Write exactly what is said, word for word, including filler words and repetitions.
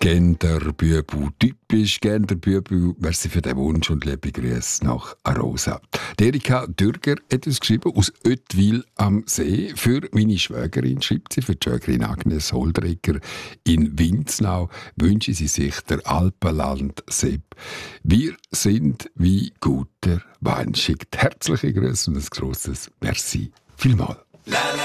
Genderbübel, typisch Genderbübel. Merci für den Wunsch und liebe Grüße nach Arosa. Die Erika Dürger hat uns geschrieben, aus Oettwil am See. Für meine Schwägerin, schreibt sie, für die Schwägerin Agnes Holdrecker in Winznau, wünsche sie sich der Alpenland Sepp. Wir sind wie guter Wein. Schickt herzliche Grüße und ein grosses Merci. Vielmals.